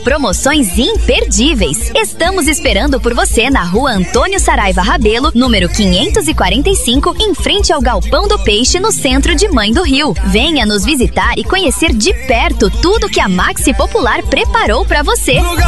promoções imperdíveis. Estamos esperando por você na Rua Antônio Saraiva Rabelo, número 545, em frente ao Galpão do Peixe, no centro de Mãe do Rio. Venha nos visitar e conhecer de perto tudo que a Maxi Popular preparou para você.